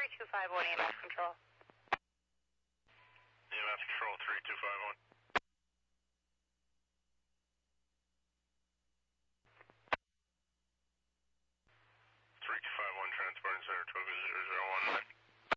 3251 EMS control. EMS control 3251. 3251 transporting center 22019.